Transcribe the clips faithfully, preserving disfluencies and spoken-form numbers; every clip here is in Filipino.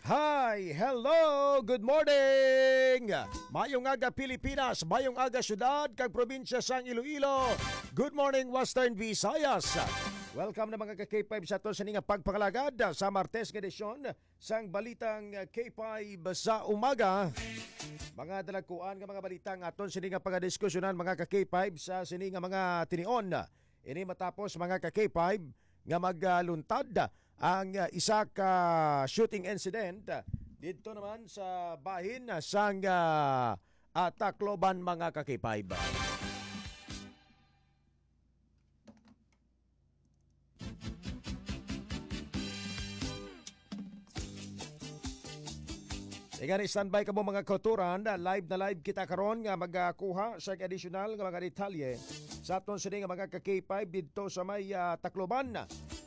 Hi! Hello! Good morning! Mayong aga Pilipinas, mayong aga syudad, kag probinsya sang Iloilo. Good morning Western Visayas. Welcome na mga ka-K five sa to sa nga pagpangalagad sa Martes nga edisyon sang balitang K five sa umaga. Mga dalagkuan nga mga balitang aton sini nga pagdiskusyonan mga ka-K five sa sini nga mga tinion. Ini matapos mga ka-K five nga magluntad ang isa ka shooting incident dito naman sa bahin sang uh, Tacloban mga ka-K five. Ingani standby ka mo mga kauturan, live na live kita karon nga magkuha sa additional nga mga detalye sa aton sini nga mga ka-K five dito sa may uh, Tacloban.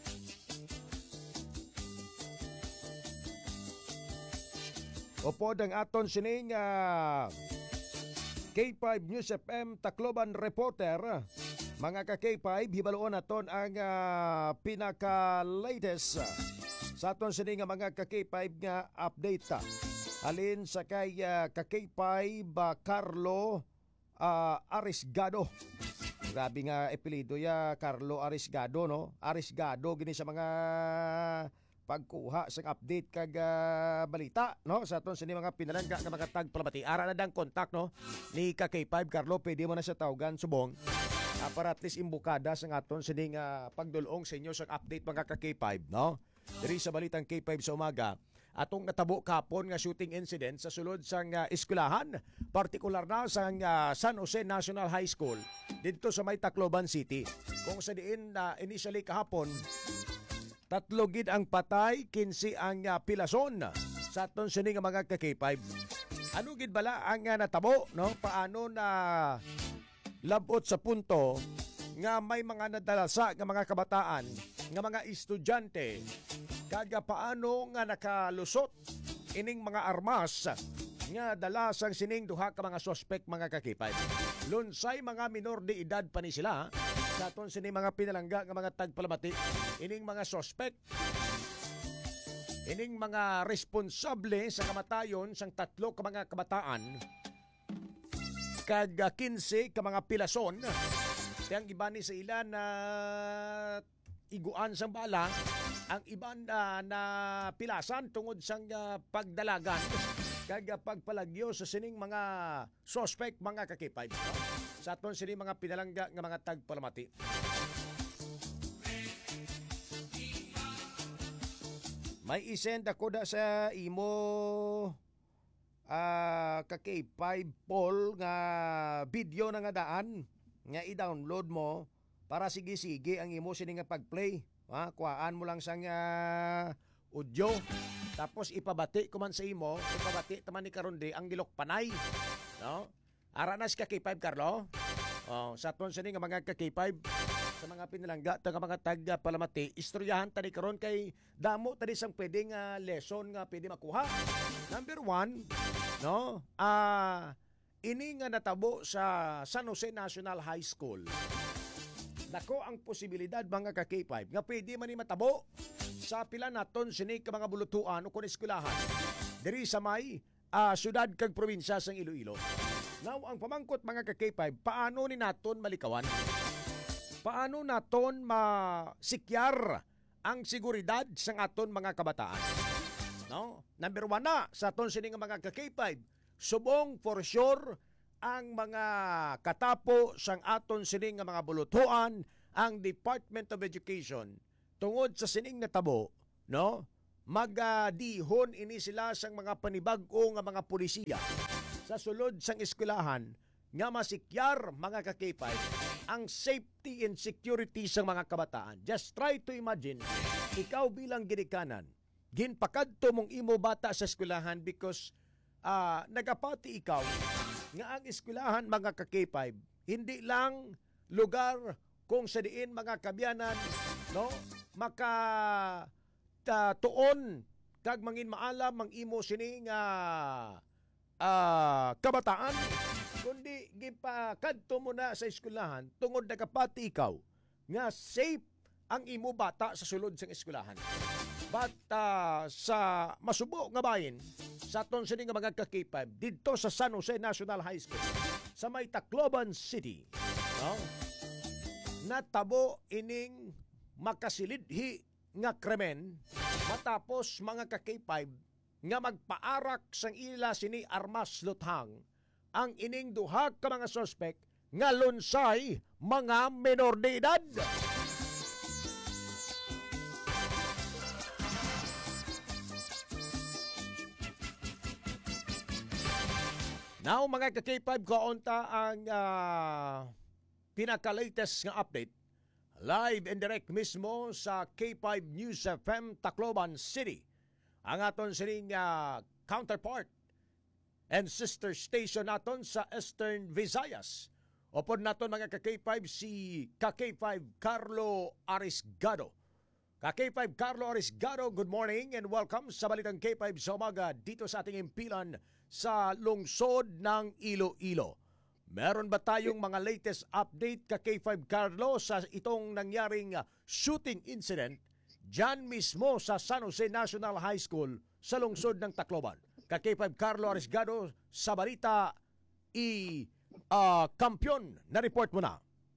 Upod ang aton sining uh, K five News F M Tacloban reporter. Mga ka-K five, hibaloon naton ang uh, pinaka-latest sa aton sining mga ka-K five nga update. Alin sa kay uh, ka-K five uh, Carlo uh, Arisgado. Grabe nga epelido ya, Carlo Arisgado, no? Arisgado gini sa mga pagkuha sa update kag uh, balita, no? Sa aton sini mga pinalangga nga mga tagpalamati. Ara na dang kontak, no? Ni ka-K five Carlo, pwede mo na sa tawagan subong. Uh, para at least imbukada sa aton sini nga pagdulong sa inyo sa update mga ka-K five, no? Diri sa balitang K five sa umaga, atong natabo kapon nga shooting incident sa sulod sang uh, eskwelahan, partikular na sa uh, San Jose National High School dito sa may Tacloban City. Kung sa diin na uh, initially kahapon, tatlo gid ang patay, kinsi ang uh, pilason sa aton sini nga mga ka-K five. Ano gid bala ang uh, natabo, no? Paano na labot sa punto nga may mga nadalasa nga mga kabataan, nga mga estudyante, kaga paano nga nakalusot ining mga armas nga dala sang sining duha ka mga suspect mga ka-K five. Lunsay mga minor de edad pa ni sila sa aton sining mga pinalangga nga mga tagpalamati. Ining mga suspect, ining mga responsable sa kamatayon sang tatlo ka mga kabataan kag kinse ka mga pilason. Tiyang iba ni sa ilan na iguan sang bala, ang iban na, na pilasan tungod sang uh, pagdalagan kag pagpalagyo sa sining mga suspect mga ka-K five. No? Sa aton sining mga pinalangga nga mga tagpalamati. May isend ako da sa imo uh, ka-K five Paul nga video na nga daan nga i-download mo para sige-sige ang imo sining nga pag-play. Ha, kuhaan mo lang sang uh, audio tapos ipabati ko man sa imo, ipabati taman ni karon di ang gilok panay, no? Ara na si ka-K five Carlo. Oh, sa aton sini nga mga ka-K five sa mga pinalangga ta mga tagga palamati, istoryahan tani karon kay damo tani sang pwedeng uh, lesson nga pwede makuha. Number one, no? Ah, uh, ini nga natabo sa San Jose National High School. Nako ang posibilidad mga ka-K five nga pwede man ni matabo sa pila naton sini ka mga bulutuan o kun eskwelahan diri sa may uh, syudad kag probinsya sang Iloilo. Now ang pamangkot mga ka-K five, paano ni naton malikawan? Paano naton masikyar ang seguridad sang aton mga kabataan? No? Number one na sa aton sini nga mga ka-K five, subong for sure ang mga katapo sang aton sining nga mga bulutuan, ang Department of Education tungod sa sining natabo, no? Magadihon ini sila sang mga panibag-o nga mga pulisiya sa sulod sang eskwelahan nga masikyar mga ka-K five ang safety and security sang mga kabataan. Just try to imagine, ikaw bilang ginikanan, ginpakadto mong imo bata sa eskwelahan because uh, nagapati ikaw nga ang eskwelahan mga ka-K five hindi lang lugar kung sa diin mga kabyanan, no, maka ta, tuon kag mangin maalam mang imo sini nga uh, kabataan, kundi gipakadto mo na sa eskwelahan tungod nakapati ikaw nga safe ang imo bata sa sulod sang eskwelahan. But uh, sa masubo nga bahin, sa aton sini nga mga ka-K five, dito sa San Jose National High School, sa may Tacloban City, no? Natabo ining makasilidhi nga krimen matapos mga ka-K five nga magpaarak sang ila sini armas luthang ang ining duha ka mga suspect nga lunsay mga menor de edad. Now mga ka-K five, kaunta ang uh, pinaka-latest nga update live and direct mismo sa K five News F M Tacloban City. Ang aton sining uh, counterpart and sister station naton sa Eastern Visayas. Upod naton mga ka-K five si ka-K five Carlo Arisgado. Ka-K five Carlo Arisgado, good morning and welcome sa Balitang K five sa umaga dito sa ating impilan sa lungsod ng Iloilo. Meron ba tayong mga latest update ka-K five Carlo sa itong nangyaring shooting incident dyan mismo sa San Jose National High School sa lungsod ng Tacloban? Ka-K five Carlo Arisgado, sa balita i uh, kampiyon na report mo na.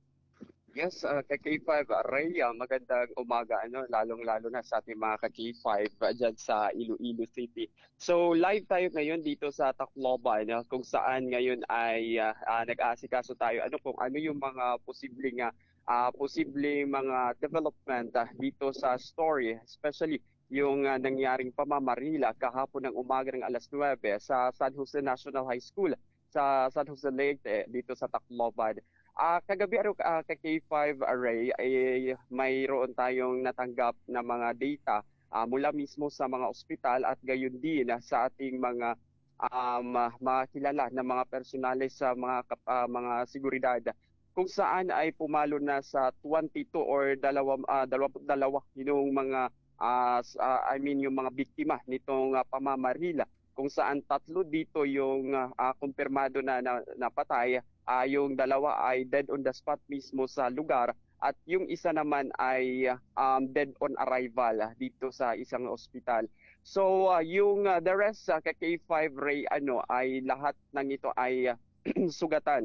Yes, uh, ka-K five, uh, Ray, uh, magandang umaga, ano, lalong-lalo na sa ating mga ka-K five uh, dyan sa Iloilo City. So, live tayo ngayon dito sa Tacloban, uh, kung saan ngayon ay uh, uh, nag-aasikaso tayo ano kung ano yung mga posibleng, uh, uh, posibleng mga development uh, dito sa story, especially yung uh, nangyaring pamamarila kahapon ng umaga ng alas nuwebe sa San Jose National High School sa San Jose Leyte dito sa Tacloban. Uh, kagabi araw uh, ka-K five Array ay mayroon tayong natanggap na mga data uh, mula mismo sa mga ospital at gayon din uh, sa ating mga um, uh, makilala na mga personales sa mga uh, mga seguridad kung saan ay pumalo na sa twenty-two or dalawa uh, dalawa, dalawa yung mga uh, uh, I mean yung mga biktima nitong uh, pamamarila, kung saan tatlo dito yung uh, uh, kumpirmado na napatay. Uh, yung dalawa ay dead on the spot mismo sa lugar at yung isa naman ay um, dead on arrival uh, dito sa isang ospital. So uh, yung uh, the rest sa uh, ka-K five Ray ano ay lahat ng ito ay uh, sugatan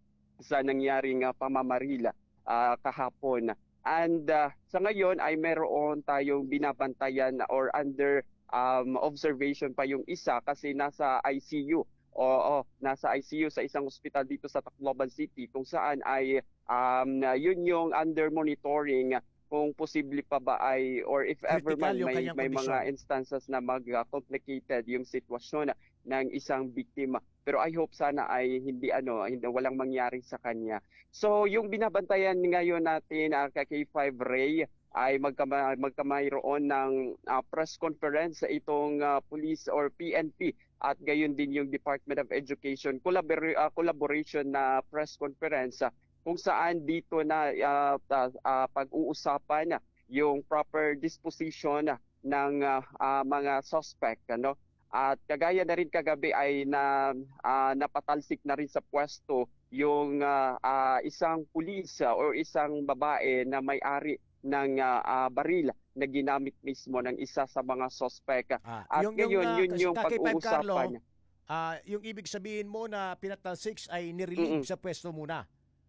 sa nangyaring uh, pamamarila uh, kahapon. And uh, sa ngayon ay meron tayong binabantayan or under um, observation pa yung isa kasi nasa I C U. Oo, nasa I C U sa isang ospital dito sa Tacloban City kung saan ay um, yun yung under monitoring kung posible pa ba ay or if ever man may, may mga instances na mag-complicated yung sitwasyon ng isang biktima. Pero I hope sana ay hindi ano, hindi walang mangyari sa kanya. So yung binabantayan ngayon natin uh, ka-K five Ray ay magkama, magkamayroon ng uh, press conference sa itong uh, police or P N P at gayon din yung Department of Education collabor- uh, collaboration na press conference uh, kung saan dito na uh, uh, uh, pag-uusapan uh, yung proper disposition uh, ng uh, uh, mga suspect, ano. At kagaya na rin kagabi ay na uh, napatalsik na rin sa pwesto yung uh, uh, isang pulis uh, or isang babae na may-ari ng uh, uh, baril na ginamit mismo ng isa sa mga suspect. Ah, At yung, ngayon, yung, uh, yun yung pag-uusapan. Uh, yung ibig sabihin mo na pinatalsik ay nirelieve Mm-mm. sa pwesto muna?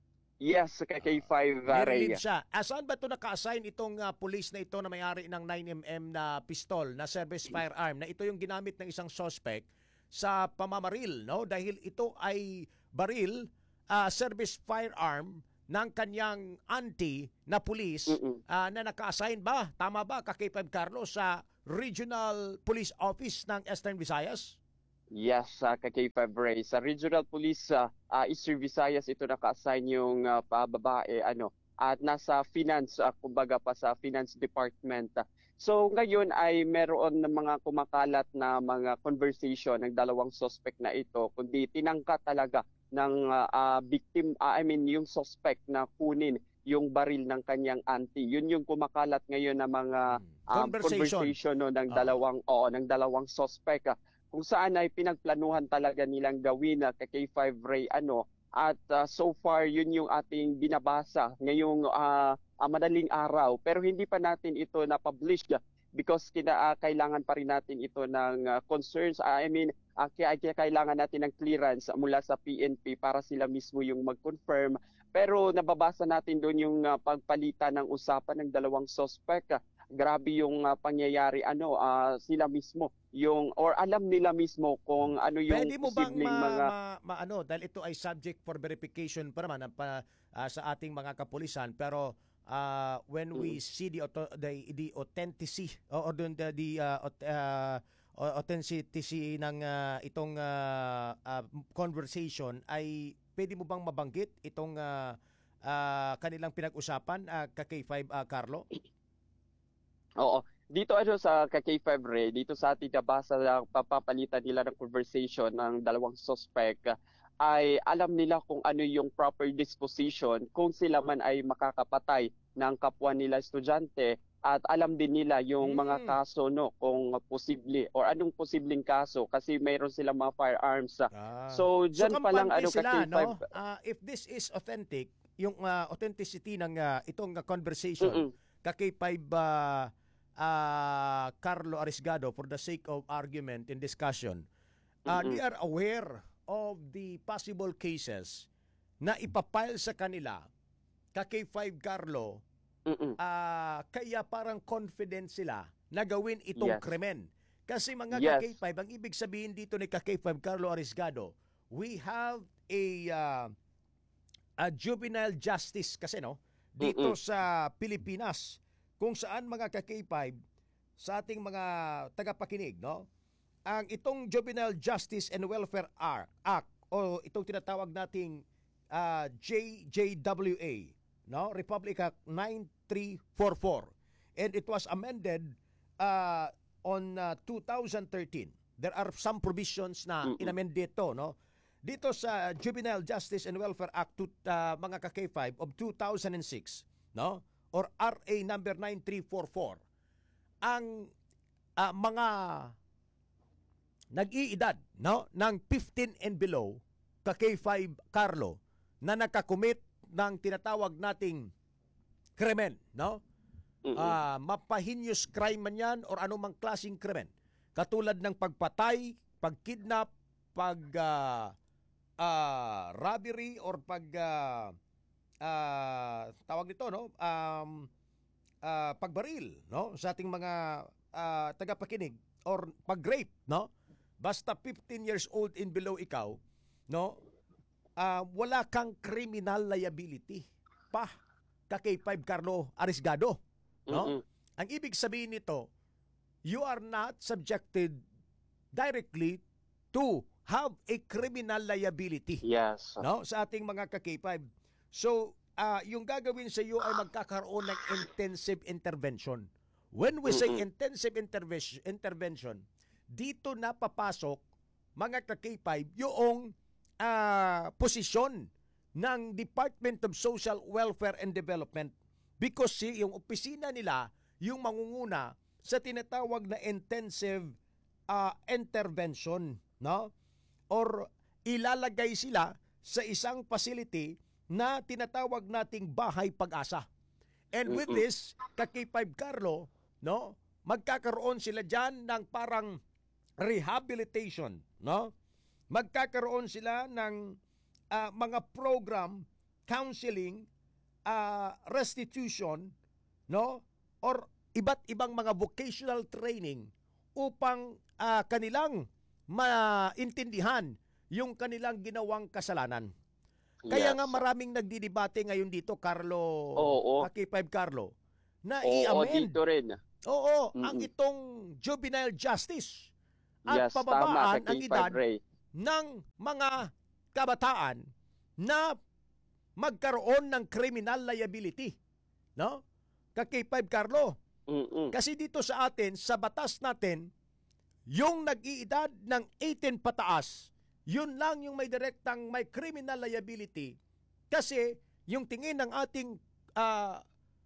Yes, ka K five uh, nirelieve siya. Asan ba ito naka-assign itong uh, police na ito na may-ari ng nine millimeter na pistol, na service firearm, na ito yung ginamit ng isang suspect sa pamamaril, no? Dahil ito ay baril, uh, service firearm ng kanyang auntie na police uh, na naka-assign ba? Tama ba, ka-K five Carlos, sa Regional Police Office ng Eastern Visayas? Yes, uh, ka K five Ray. Sa Regional Police uh, uh, Eastern Visayas ito naka-assign yung uh, babae ano at nasa finance uh, kumbaga pa sa finance department. So ngayon ay meron ng mga kumakalat na mga conversation ng dalawang suspect na ito kundi tinangka talaga ng uh, uh, victim uh, I mean yung suspect na kunin yung baril ng kanyang auntie. Yun yung kumakalat ngayon na mga um, conversation, conversation no, ng Ah. dalawang oo, ng dalawang suspect uh, kung saan ay pinagplanuhan talaga nilang gawin na uh, K five Ray ano at uh, so far yun yung ating binabasa ngayong uh, uh, madaling araw pero hindi pa natin ito na-publish uh, because kina, ah, kailangan pa rin natin ito ng ah, concerns. Ah, I mean, ah, kaya, kaya kailangan natin ng clearance mula sa P N P para sila mismo yung mag-confirm. Pero nababasa natin doon yung ah, pagpalitan ng usapan ng dalawang suspect. Ah, grabe yung ah, pangyayari, ano, ah, sila mismo yung, or alam nila mismo kung ano yung Pwede mo bang posibleng ma, mga. ma, ma- ano, dahil ito ay subject for verification pa naman ah, pa, ah, sa ating mga kapulisan, pero ah, when we Mm, see the auto, the, the authenticity or, or the, the uh, aut- ah, o- authenticity ng ah, itong ah, ah, conversation, ay pwede mo bang mabanggit itong ah, ah, kanilang pinag-usapan, uh, ka K five, ah, Carlo? Oo. Dito ano sa ka K five Ray, dito sa ating nabasa na papapalitan nila ng conversation ng dalawang suspect, ah, ay alam nila kung ano yung proper disposition kung sila man ay makakapatay ng kapwa nila estudyante, at alam din nila yung mga Hmm. kaso, no, kung posible or anong posibleng kaso kasi mayroon silang mga firearms. ah. Ah. So So diyan pa lang kampante ano ka sila, K five. no? Ah, if this is authentic, yung ah, authenticity ng ah, itong ah, conversation, Mm-mm. ka K five ah, ah, Carlo Arisgado, for the sake of argument and discussion, ah, they Mm-mm. are aware of the possible cases na ipapile sa kanila, ka K five Carlo, Mm-mm. ah, kaya parang confident sila na gawin itong Yes. krimen. Kasi mga ka K Yes. five, ang ibig sabihin dito ni ka K five Carlo Arisgado, we have a, ah, a juvenile justice kasi, no, dito Mm-mm. sa Pilipinas, kung saan mga ka K five, sa ating mga tagapakinig, no, ang itong Juvenile Justice and Welfare Ar- Act o itong tinatawag nating ah, J J W A, no, Republic Act nine three four four, and it was amended uh, on uh, two thousand thirteen. There are some provisions na Mm-mm. inamend dito, no, dito sa Juvenile Justice and Welfare Act to, uh, mga ka K five of two thousand six, no, or R A number nine three four four. Ang ah, mga nag-iedad, no, ng fifteen and below, ka K five Carlo, na nakakumit ng tinatawag nating krimen, no? Mm-mm. Ah, mapa-heinous crime man yan or anumang klaseng krimen. Katulad ng pagpatay, pagkidnap, pag ah, ah, robbery or pag ah, ah, tawag nito, no? Um, ah, pagbaril, no, sa ating mga ah, tagapakinig, or pag-rape, no? Basta fifteen years old and below ikaw, no? Ah, wala kang criminal liability pa, ka K five Carlo Arisgado, no? Mm-mm. Ang ibig sabihin nito, you are not subjected directly to have a criminal liability, Yes. no, sa ating mga ka K five. So, ah, yung gagawin sa iyo ay magkakaroon ng intensive intervention. When we say Mm-mm. intensive intervention, intervention, dito na papasok, mga ka K five, yung ah, posisyon ng Department of Social Welfare and Development, because si, yung opisina nila yung mangunguna sa tinatawag na intensive ah, intervention, no? Or ilalagay sila sa isang facility na tinatawag nating bahay pag-asa. And with Mm-mm. this, ka K five Carlo, no, magkakaroon sila diyan ng parang rehabilitation, no? Magkakaroon sila ng ah, mga program, counseling, ah, restitution, no? Or iba't ibang mga vocational training upang ah, kanilang maintindihan yung kanilang ginawang kasalanan. Kaya Yes. nga maraming nagdidebate ngayon dito, Carlo, Oo. ka K five Carlo, na Oo, i-amend. dito rin. Oo, ang Mm-mm. itong juvenile justice at Yes, tama pababaan ka ang K edad five Ray. ng mga kabataan na magkaroon ng criminal liability, no? Ka K five Carlo. Mm-mm. Kasi dito sa atin, sa batas natin, yung nag-iedad ng eighteen pataas, yun lang yung may direktang may criminal liability. Kasi yung tingin ng ating ah,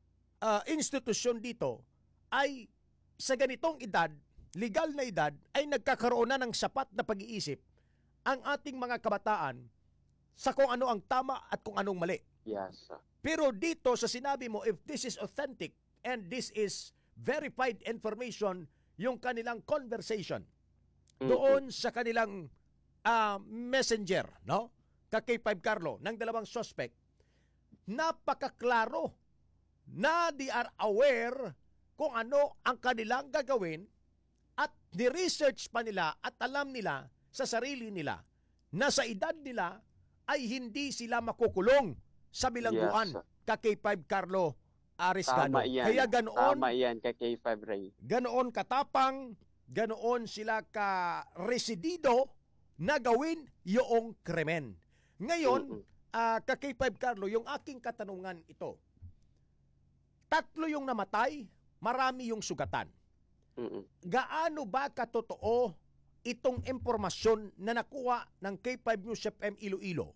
ah, institusyon dito ay sa ganitong edad, legal na edad, ay nagkakaroon na ng sapat na pag-iisip ang ating mga kabataan sa kung ano ang tama at kung anong mali. Yes. Pero dito sa sinabi mo, if this is authentic and this is verified information yung kanilang conversation Mm-mm. doon sa kanilang ah, messenger, no? Ka K five Carlo, ng dalawang suspect, napakaklaro na they are aware kung ano ang kanilang gagawin at ni-research pa nila at alam nila sa sarili nila na sa edad nila ay hindi sila makukulong sa bilangguan Yes. ka K five Carlo Ariscado. Tama yan. Kaya ganoon, Tama yan kay K five Ray. ganoon katapang, ganoon sila ka-residido na gawin yung krimen. Ngayon, Mm-mm. ah, ka K five Carlo, yung aking katanungan ito, tatlo yung namatay, marami yung sugatan. Mm-mm. Gaano ba katotoo itong impormasyon na nakuha ng K five News F M Iloilo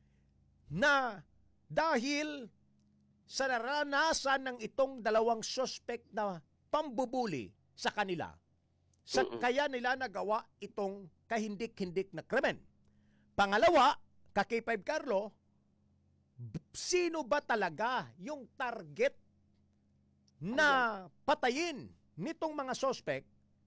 na dahil sa naranasan ng itong dalawang suspect na pambubuli sa kanila, sa Mm-mm. kaya nila nagawa itong kahindik-hindik na krimen. Pangalawa, ka K five Carlo, b- sino ba talaga yung target na patayin nitong mga suspect?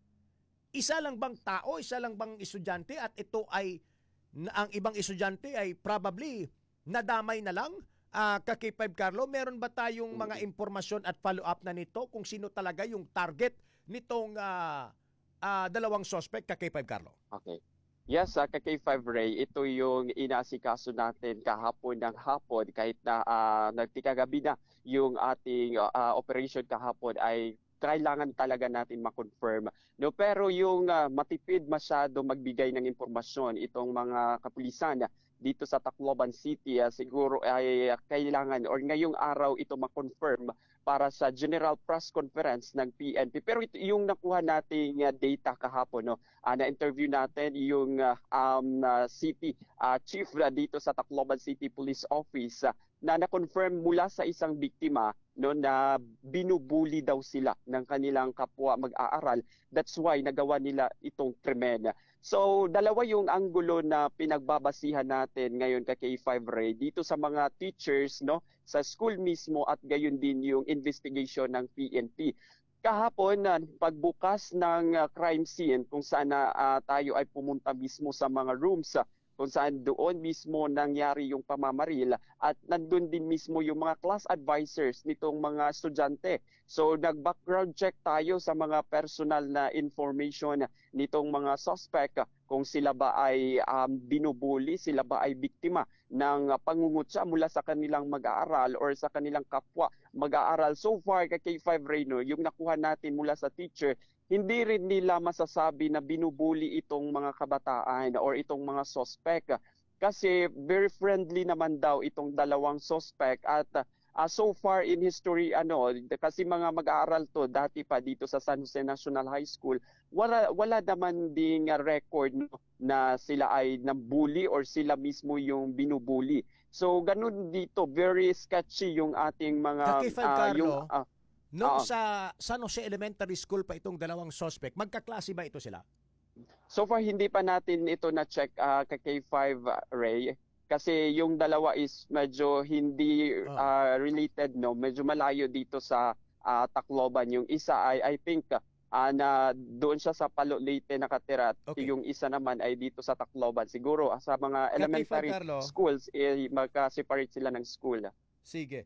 Isa lang bang tao, isa lang bang estudyante, at ito ay na- ang ibang estudyante ay probably nadamay na lang? Ah, ka K five Carlo, meron ba tayong mga impormasyon at follow-up na nito kung sino talaga yung target nitong ah, ah, dalawang suspect, ka K five Carlo? Okay. Yes, uh, kay K five Ray, ito yung inaasikaso natin kahapon ng hapon kahit na uh, nagtikagabi na yung ating uh, operation kahapon ay kailangan talaga natin ma-confirm. No, pero yung uh, matipid masyado magbigay ng impormasyon itong mga kapulisan dito sa Tacloban City, uh, siguro ay uh, kailangan or ngayong araw ito ma-confirm para sa general press conference ng P N P. Pero ito yung nakuha nating uh, data kahapon, no? Uh, na-interview natin yung uh, um, uh, city uh, chief uh, dito sa Tacloban City Police Office uh, na na-confirm mula sa isang biktima, no, na binubuli daw sila ng kanilang kapwa mag-aaral. That's why nagawa nila itong krimen. So, dalawa yung anggulo na pinagbabasihan natin ngayon kay K five Ray dito sa mga teachers, no, sa school mismo, at gayon din yung investigation ng P N P. Kahapon, uh, pagbukas ng uh, crime scene kung saan na uh, tayo ay pumunta mismo sa mga rooms, uh, kung saan doon mismo nangyari yung pamamaril, at nandun din mismo yung mga class advisors nitong mga estudyante. So nag-background check tayo sa mga personal na information nitong mga suspect, kung sila ba ay um, binubuli, sila ba ay biktima ng uh, pangungutya mula sa kanilang mag-aaral or sa kanilang kapwa mag-aaral. So far kay K five Reno, yung nakuha natin mula sa teacher, hindi rin nila masasabi na binubuli itong mga kabataan or itong mga suspect. Kasi very friendly naman daw itong dalawang suspect, at uh, so far in history, ano, kasi mga mag-aaral to dati pa dito sa San Jose National High School, wala, wala naman ding uh, record, no, na sila ay nambuli or sila mismo yung binubuli. So ganun dito, very sketchy yung ating mga Ka K five uh, Carlo, yung uh, nung Oo. sa San Jose Elementary School pa itong dalawang suspect, magkaklase ba ito sila? So far hindi pa natin ito na check uh, kay K five uh, Ray, kasi yung dalawa is medyo hindi Oh. uh, related, no, medyo malayo dito sa uh, Tacloban. Yung isa ay I think uh, na doon siya sa Palo Leyte nakatira. Okay. Yung isa naman ay dito sa Tacloban. Siguro uh, sa mga Ka K five elementary Carlo, schools eh, magka-separate sila ng school. sige.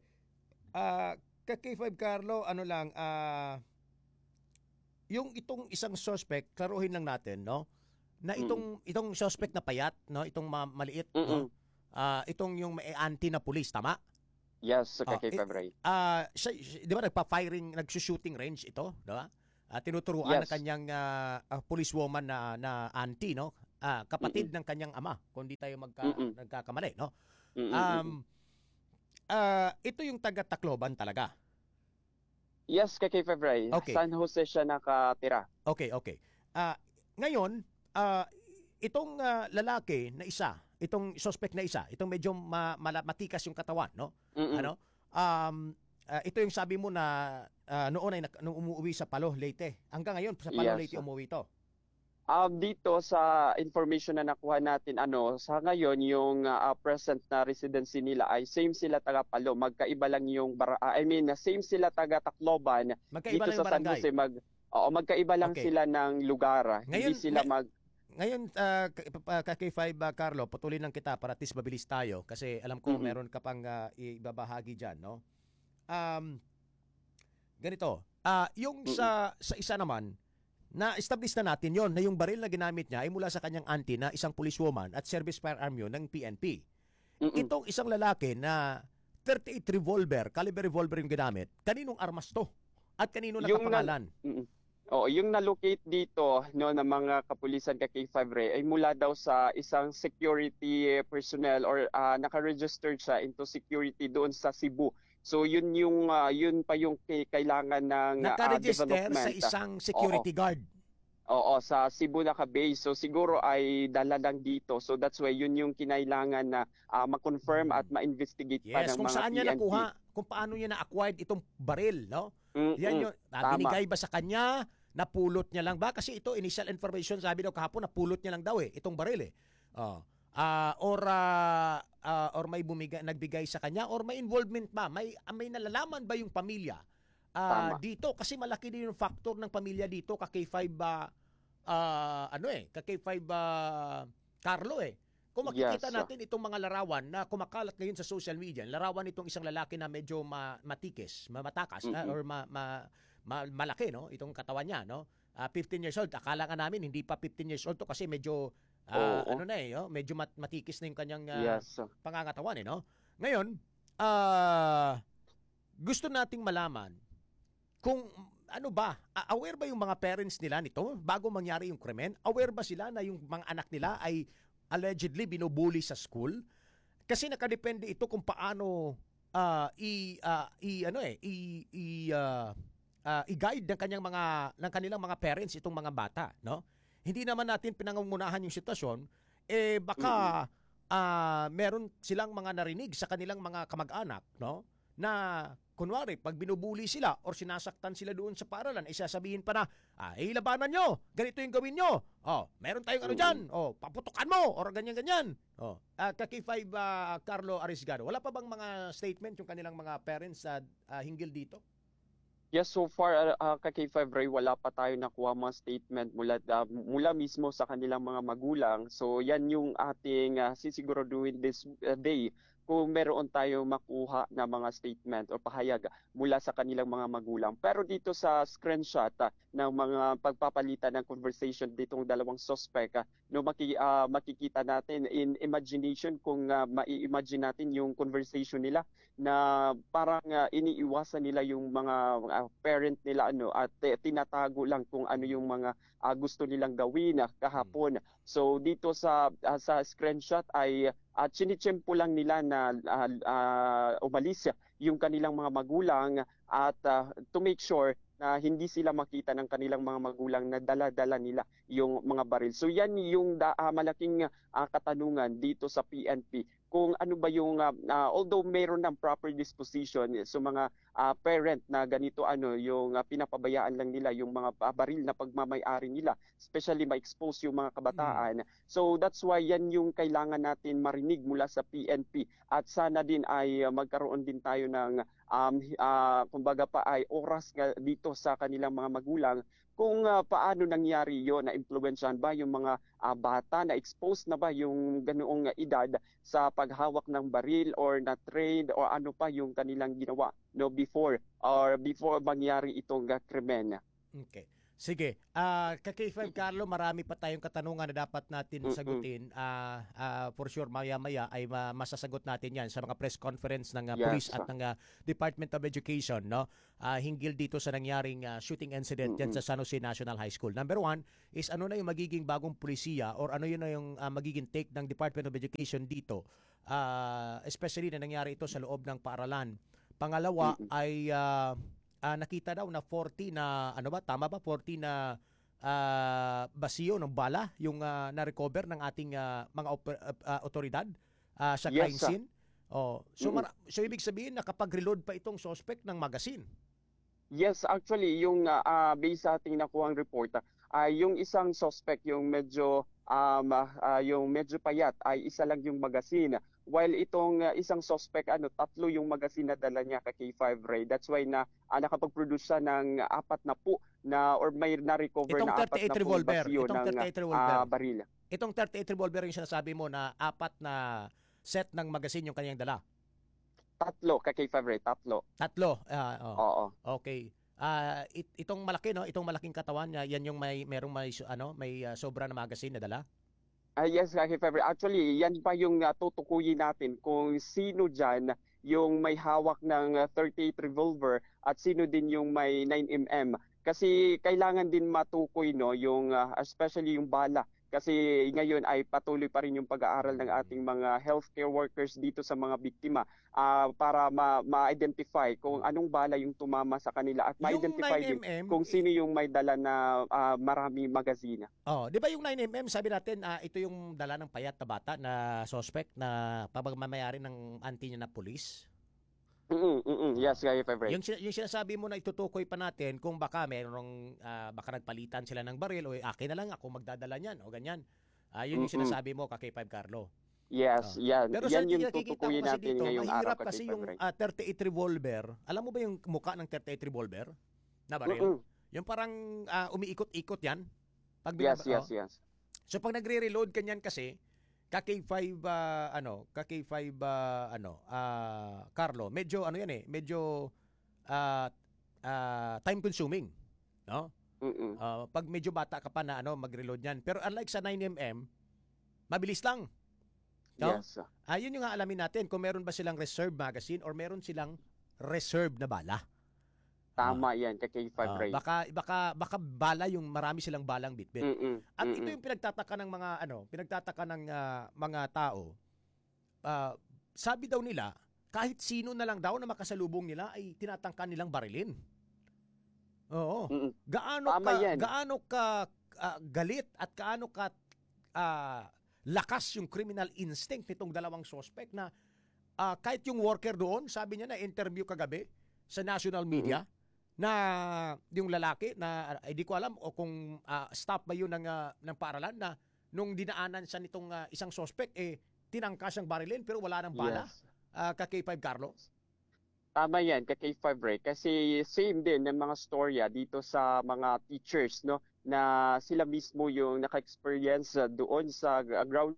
Ah, ka K five Carlo, ano lang, ah yung itong isang suspect, klaruhin lang natin, no? Na itong itong suspect na payat, no? Itong ma- maliit, no? Mm-mm. Ah, itong yung may auntie na pulis, tama? Yes, Ah, kay K five eh, Ray. Ah, siya, siya- 'di ba nagpa-firing, nagsu-shooting range ito, 'di ba? Ah, tinuturuan ng Yes. kanyang ah, ah, policewoman na na auntie, no? Ah, kapatid ng kanyang ama, kung di tayo magka, Mm-mm. nagkakamali, no? Mm-mm. Um ah, ito yung taga Tacloban talaga. Yes, kay K five Ray. Okay. San Jose siya nakatira. Okay, okay. Ah, ngayon, ah, itong ah, lalaki na isa, itong suspect na isa, itong medyo ma- mala- matikas yung katawan, no? Mm-mm. Ano? Um, ah, ito yung sabi mo na ah, noon ay nak- nung umuwi sa Palo Leyte. Hanggang ngayon sa Palo Yes. Leyte umuwi to. Um, dito sa information na nakuha natin, ano, sa ngayon yung ah, present na residency nila ay same sila taga Palo, magkaiba lang yung bar- ah, I mean, same sila taga Tacloban. Magkaiba Dito lang sa yung San barangay. Jose mag Oo, magkaiba lang Okay. sila ng lugar. ah. Hindi Ngayon, sila ngay- mag ngayon uh, K five uh, Carlo, putulin lang kita para at least mabilis tayo kasi alam ko Mm-mm. meron ka pang ah, ibabahagi diyan, no? Um, ganito. Ah, yung Mm-mm. sa sa isa naman na-establish na natin yon na yung baril na ginamit niya ay mula sa kanyang auntie na isang policewoman at service firearm yun ng P N P. Mm-mm. Itong isang lalaki na thirty-eight revolver, caliber revolver yung ginamit, kaninong armas to? At kanino Yung na nakapangalan? mm. Oo, yung na-locate dito no ng mga kapulisan ka K five Ray ay mula daw sa isang security personnel or ah, naka-registered siya into security doon sa Cebu. So yun yung ah, yun pa yung ki- kailangan ng ah, Naka-register sa development. isang Oo. security guard. Oo, sa Cebu naka-base. So siguro ay dala lang dito. So that's why yun yung kinailangan na ah, ma-confirm at Hmm. ma-investigate pa Yes, ng kung mga saan niya P N P. nakuha, kung paano niya na-acquired itong baril, no? Yan Mm-mm. yung, ah, Tama. binigay ba sa kanya, napulot niya lang ba? Kasi ito, initial information, sabi daw kahapon, napulot niya lang daw eh, itong baril eh. Oh. Ah, or, ah, ah, or may bumigay, nagbigay sa kanya, or may involvement ba? May, ah, may nalalaman ba yung pamilya ah, Tama. dito? Kasi malaki din yung factor ng pamilya dito, ka K five ba, ah, ano eh, ka K five ah, Carlo eh. Kung makikita Yes. natin itong mga larawan na kumakalat ngayon sa social media, larawan itong isang lalaki na medyo ma- matikis, ma- matakas, ah, Mm-mm. or ma- ma- ma- malaki, no? Itong katawan niya, no? Ah, fifteen years old. Akala nga namin hindi pa fifteen years old to kasi medyo ah, Oo. ano na eh, no? Medyo mat- matikis na yung kanyang ah, Yes. pangangatawan eh, no? Ngayon, ah, gusto nating malaman kung ano ba, a- aware ba yung mga parents nila nito bago mangyari yung krimen? Aware ba sila na yung mga anak nila ay allegedly binubuli sa school? Kasi nakadepende ito kung paano ah, i ah, i ano eh i i ah, ah, i-guide ng kanyang mga ng kanilang mga parents itong mga bata, no? Hindi naman natin pinangungunahan yung sitwasyon, eh Mm-mm. baka ah, meron silang mga narinig sa kanilang mga kamag-anak, no? Na kunwari, pag binubuli sila or sinasaktan sila doon sa paaralan, ay sasabihin pa na, ah, eh, labanan nyo, ganito yung gawin nyo. Oh, meron tayong ano dyan, Mm-mm. oh, paputukan mo, or ganyan-ganyan. Oh, uh, ka K five ah, Carlo Arisgado, wala pa bang mga statement yung kanilang mga parents sa ah, hinggil dito? Yes, so far uh, uh, kay K five Ray wala pa tayo nakuha mga statement mula uh, mula mismo sa kanilang mga magulang. So yan yung ating uh, sisiguraduhin this uh, day kung meron tayo makuha na mga statement o pahayag mula sa kanilang mga magulang. Pero dito sa screenshot uh, ng mga pagpapalitan ng conversation ditong dalawang suspect, uh, no maki, uh, makikita natin in imagination kung uh, mai-imagine natin yung conversation nila na parang ah, iniiwasan nila yung mga ah, parent nila ano at eh, tinatago lang kung ano yung mga ah, gusto nilang gawin ah, kahapon. So dito sa ah, sa screenshot ay at chinichempo lang nila na ah, ah, umalis yung kanilang mga magulang at ah, to make sure na hindi sila makita ng kanilang mga magulang na dala-dala nila yung mga baril. So yan yung da, ah, malaking ah, katanungan dito sa P N P kung ano ba yung ah, ah, although meron ng proper disposition so mga ah, parent na ganito ano yung ah, pinapabayaan lang nila yung mga ah, baril na pagmamay-ari nila, especially ma-expose yung mga Mm. kabataan. So that's why yan yung kailangan natin marinig mula sa P N P at sana din ay ah, magkaroon din tayo ng um, ah, kumbaga pa ay oras nga dito sa kanilang mga magulang kung ah, paano nangyari yon, na impluwensyahan ba yung mga ah, bata, na expose na ba yung ganoong edad sa paghawak ng baril or na trade or ano pa yung kanilang ginawa no before or before mangyari itong uh, krimen. Okay. Sige. Ah, ka K five Carlo, marami pa tayong katanungan na dapat natin Mm-mm. sagutin. Ah, ah, for sure, maya-maya ay ma- masasagot natin yan sa mga press conference ng ah, Yes. police at ng ah, Department of Education, no? Ah, hinggil dito sa nangyaring ah, shooting incident yan Mm-mm. sa San Jose National High School. Number one is ano na yung magiging bagong pulisiya or ano yun na yung ah, magiging take ng Department of Education dito, ah, especially na nangyari ito sa loob ng paaralan. Pangalawa Mm-mm. ay ah, ah, nakita daw na forty na ano ba tama ba forty na ah, basiyo ng bala yung ah, na-recover ng ating ah, mga oper- ah, otoridad ah, sa crime Yes, sir. scene. Oh, so Mm-mm. mara- so ibig sabihin nakapag-reload pa itong suspect ng magazine. Yes, actually, yung ah, ah, based sa ating nakuhang report, ay yung isang suspect yung medyo um, ah, ah, yung medyo payat ay isa lang yung magasin. While itong ah, isang suspect ano tatlo yung magasin na dala niya kay K five Ray. That's why na ah, nakapag-produce siya ng apat na po na or may na-recover Itong na apat thirty-eight na pong revolver, basyo itong ng thirty-eight ah, revolver. baril. Itong thirty-eight revolver yung sinasabi mo na apat na set ng magasin yung kanyang dala. Tatlo kay K five Ray, tatlo. Tatlo. Ah, oh. Oo. Okay. Ah, it, itong malaki no, itong malaking katawan niya, yan yung may merong may su- ano, may ah, sobra na magasin na dala. Ah, yes, kay February. Actually, yan pa yung uh, tutukuyin natin kung sino dyan yung may hawak ng uh, thirty-eight revolver at sino din yung may nine millimeter. Kasi kailangan din matukoy no yung uh, especially yung bala kasi ngayon ay patuloy pa rin yung pag-aaral ng ating mga healthcare workers dito sa mga biktima ah, para ma- ma-identify kung anong bala yung tumama sa kanila at Yung ma-identify din nine millimeter, kung sino yung may dala na ah, maraming magazina. oh, 'di ba yung nine millimeter, sabi natin ah, ito yung dala ng payat na bata na suspect na pagmamayari ng auntie niya na pulis. Mm, mm, yes, kay February. Yung, sin- yung sinasabi mo na itutukoy pa natin kung baka merong ah, baka nagpalitan sila ng baril o eh, akin na lang ako magdadala niyan o ganyan. Ah, yun yung Mm-mm. sinasabi mo kay five Carlo. Yes, Oh. yan. Pero Yan sa yung nakikita ko tutukuyin kasi natin dito, ngayong araw mahirap kasi kasi yung February. ah, thirty-eight revolver. Alam mo ba yung mukha ng thirty-eight revolver na baril? Mm-mm. Yung parang ah, umiikot-ikot yan. Pag Yes, binaba- yes, oh. yes. So pag nagre-reload kanyan kasi, ka K five ah, ano, ka K five ah, ano, ah, Carlo, medyo ano yan eh, medyo ah, ah, time consuming, no? Mm-mm. Ah, pag medyo bata ka pa na ano, mag-reload yan. Pero unlike sa nine millimeter, mabilis lang. No? Yes. Ah, yun yung aalamin natin kung meron ba silang reserve magazine or meron silang reserve na bala. Tama yan, kay K five Ah, Ray. baka baka baka bala yung marami silang balang bitbit. Mm-mm. At ito Mm-mm. yung pinagtataka ng mga ano, pinagtataka ng ah, mga tao. Ah, sabi daw nila, kahit sino na lang daw na makasalubong nila ay tinatangka nilang barilin. Oo. Mm-mm. Gaano Tama ka yan. gaano ka ah, galit at gaano ka ah, lakas yung criminal instinct nitong dalawang suspect na ah, kahit yung worker doon, sabi niya na interview kagabi sa national media na yung lalaki na eh, di ko alam o kung ah, staff ba yun ng, ah, ng paaralan na nung dinaanan siya nitong ah, isang suspect eh tinangka siyang barilin pero wala nang bala. Yes. Ah, ka K five Carlo. Tama yan, kay K five Ray. Kasi same din ng mga storya dito sa mga teachers, no? Na sila mismo yung naka-experience uh, doon sa uh, ground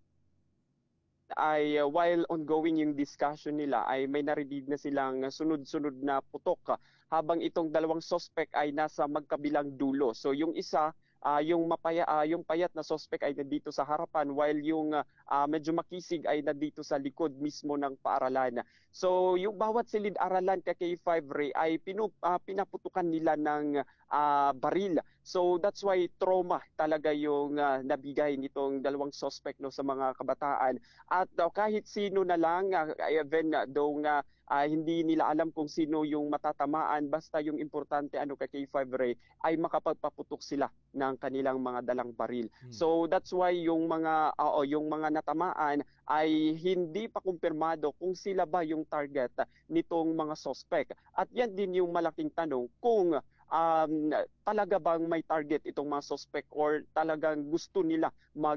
ay uh, while ongoing yung discussion nila ay may narinig na silang sunod-sunod na putok uh, habang itong dalawang suspect ay nasa magkabilang dulo. So yung isa ah, yung mapaya ah, yung payat na suspect ay nandito sa harapan while yung ah, ah, medyo makisig ay nandito sa likod mismo ng paaralan. So yung bawat silid-aralan kay K five Ray ay pinu, ah, pinaputukan nila ng ah, baril. So that's why trauma talaga yung ah, nabigay nitong dalawang suspect no sa mga kabataan. At daw kahit sino na lang ah, even ah, daw nga ah, hindi nila alam kung sino yung matatamaan basta yung importante ano kay K five Ray ay makapagpaputok sila ng kanilang mga dalang baril. Hmm. So that's why yung mga oo, yung mga natamaan ay hindi pa kumpirmado kung sila ba yung target nitong mga suspect. At yan din yung malaking tanong kung um, talaga bang may target itong mga suspect or talagang gusto nila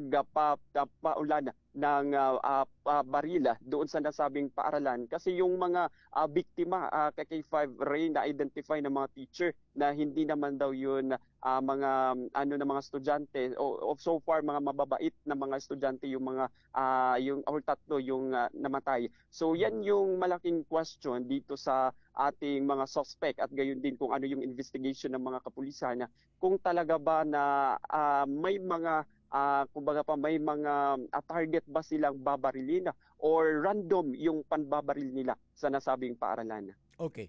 magpaulan ng uh, uh, uh, barila doon sa nasabing paaralan kasi yung mga uh, biktima uh, kay K five Ray na identify ng mga teacher na hindi naman daw yun uh, mga um, ano na mga estudyante o, o so far mga mababait na mga estudyante yung mga uh, yung or tatlo yung uh, namatay. So yan yung malaking question dito sa ating mga suspect at gayon din kung ano yung investigation ng mga kapulisan kung talaga ba na uh, may mga uh, kumbaga pa may mga uh, target ba silang babarilin or random yung panbabaril nila sa nasabing paaralan. Okay.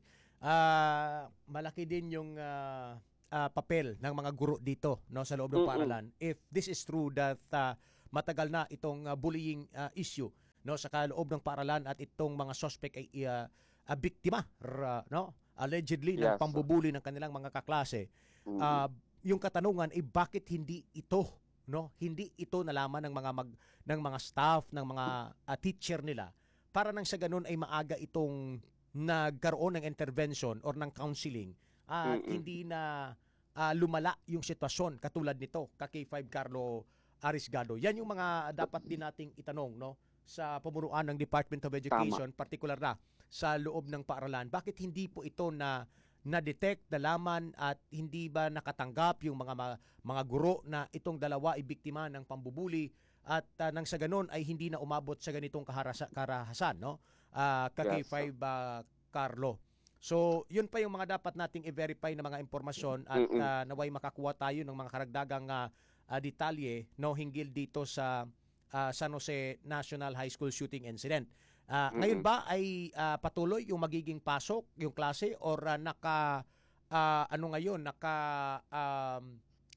Ah, malaki din yung ah, ah, papel ng mga guro dito no sa loob ng Mm-mm. paaralan. If this is true that ah, matagal na itong ah, bullying ah, issue no sa kaloob ng paaralan at itong mga suspect ay ah, ah, biktima ra- no allegedly ng Yes. pambubuli ng kanilang mga kaklase. Mm. Ah, yung katanungan ay bakit hindi ito no hindi ito nalaman ng mga mag, ng mga staff ng mga ah, teacher nila para nang sa ganun ay maaga itong nagkaroon ng intervention or ng counseling at Mm-mm. hindi na ah, lumala yung sitwasyon katulad nito ka K five Carlo Arisgado. Yan yung mga dapat din nating itanong, no, sa pamunuan ng Department of Education, particular na sa loob ng paaralan. Bakit hindi po ito na na-detect, nalaman at hindi ba nakatanggap yung mga ma- mga guro na itong dalawa ay biktima ng pambubuli at uh, nang sa ganun ay hindi na umabot sa ganitong kaharasa, karahasan, no? Uh, ka K five uh, Carlo. So, yun pa yung mga dapat nating i-verify na mga impormasyon at uh, naway makakuha tayo ng mga karagdagang uh, uh, detalye, no, hinggil dito sa uh, San Jose National High School shooting incident. Uh, ngayon ba ay uh, patuloy yung magiging pasok, yung klase, or uh, naka, uh, ano ngayon, naka, um,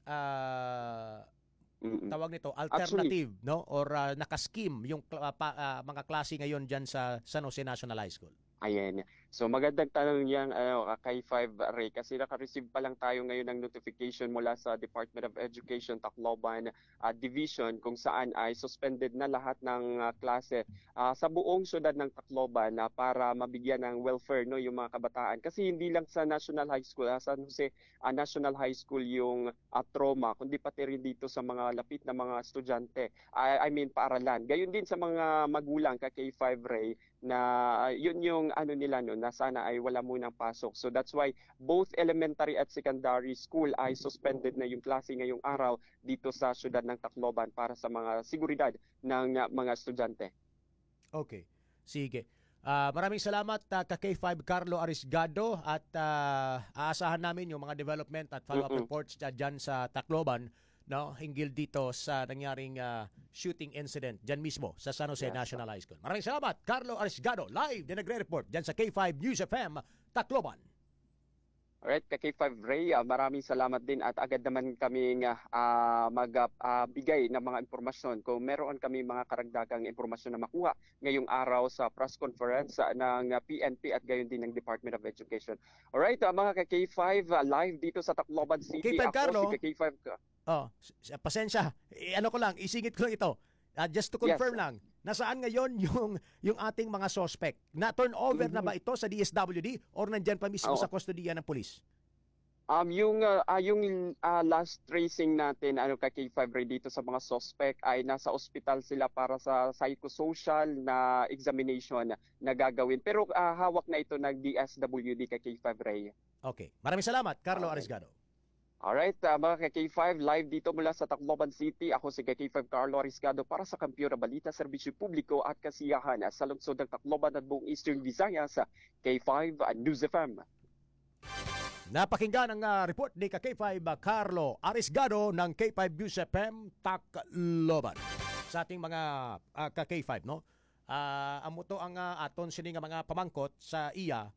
uh, tawag nito, alternative, actually, no? Or uh, naka-scheme yung uh, pa, uh, mga klase ngayon dyan sa San Jose National High School? Ayan. So magandang tanong yan, ano, K five Ray, kasi naka-receive pa lang tayo ngayon ng notification mula sa Department of Education Tacloban uh, Division kung saan ay suspended na lahat ng uh, klase uh, sa buong syudad ng Tacloban uh, para mabigyan ng welfare, no, yung mga kabataan. Kasi hindi lang sa National High School, uh, San Jose uh, National High School yung uh, trauma, kundi pati rin dito sa mga lapit na mga estudyante, I, I mean paaralan. Gayon din sa mga magulang ka K five Ray na uh, yun yung ano nila no, na sana ay wala munang pasok. So that's why both elementary at secondary school ay suspended na yung klase ngayong araw dito sa syudad ng Tacloban para sa mga seguridad ng uh, mga estudyante. Okay. Sige. Uh, maraming salamat uh, ka K five Carlo Arisgado at uh, aasahan namin yung mga development at follow-up Mm-mm. reports uh, dyan sa Tacloban, no, hinggil dito sa nangyaring uh, shooting incident dyan mismo sa San Jose Yes, National High School. Maraming salamat, Carlo Arisgado, live na nagre-report dyan sa K five News F M, Tacloban. Alright, ka K five Ray, uh, maraming salamat din at agad naman kaming uh, magbigay uh, ng mga impormasyon kung meron kami mga karagdagang impormasyon na makuha ngayong araw sa press conference uh, ng uh, P N P at gayon din ng Department of Education. Alright, uh, mga ka K five, uh, live dito sa Tacloban City. K five Ako Carlo. si ka K five. Oh, pasensya. I- ano ko lang, isingit ko lang ito. Uh, just to confirm Yes. lang, nasaan ngayon yung yung ating mga suspect? Na turn over na ba ito sa D S W D or nandyan pa mismo Oo. sa kustodiya ng pulis? Um, yung uh, uh, yung uh, last tracing natin ano ka K five Ray dito sa mga suspect ay nasa ospital sila para sa psychosocial na examination na gagawin. Pero uh, hawak na ito ng D S W D ka K five Ray. Okay. Maraming salamat, Carlo Okay. Arisgado. Alright, uh, mga ka K five, live dito mula sa Tacloban City. Ako si ka K five Carlo Arisgado para sa Kampiyon na Balita, Serbisyo Publiko at Kasiyahan sa lungsod ng Tacloban at buong Eastern Visayas sa K five News F M. Napakinggan ang uh, report ni ka K five uh, Carlo Arisgado ng K five News F M Tacloban. Sa ating mga uh, ka K five, no? Uh, amo to ang uh, aton sini nga mga pamangkot sa iya.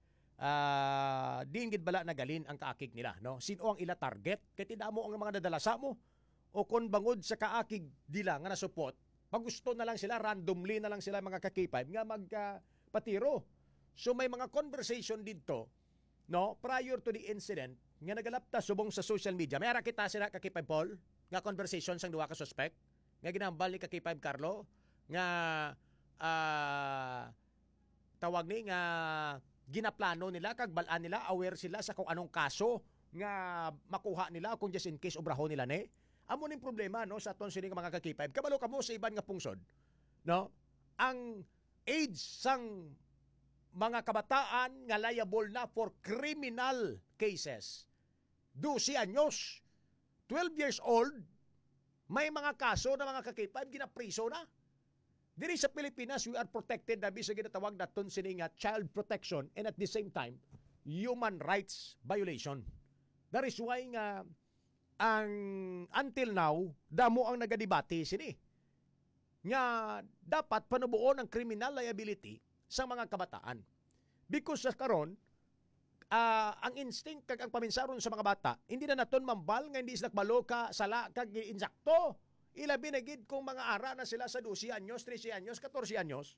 Uh, diingid bala na galin ang kaakig nila, no? Sino ang ila target? Kay tidamo ang mga nadalasa mo o kon bangod sa kaakig dila nga nasupot, pagusto na lang sila, randomly na lang sila mga ka K five nga magpatiro. So may mga conversation dito, no, prior to the incident nga nagalapta subong sa social media. May ara kita sila ka K five Paul nga conversation sang duha ka suspect nga ginambal ni ka K five Carlo nga uh, tawag ni nga ginaplano nila kag balaan nila, aware sila sa kung anong kaso nga makuha nila kung just in case obrahon nila ni. Amo ning problema, no, sa aton sini nga mga ka K five. Kabalo kamo sa iban nga pungsod, no? Ang age sang mga kabataan nga liable na for criminal cases. twelve anyos, twelve years old, may mga kaso na mga ka K five ginapriso na. Diri sa Pilipinas, we are protected na bisa ginatawag na ton sini nga child protection and at the same time, human rights violation. That is why nga ang until now, damo ang nagadebate sini nga dapat panubuon ang criminal liability sa mga kabataan. Because sa karon, uh, ang instinct kag ang paminsaron sa mga bata, hindi na naton mambal nga hindi sila baloka, sala kag insakto. Ilabi na gid kung mga ara na sila sa twelve anyos, thirteen anyos, fourteen anyos.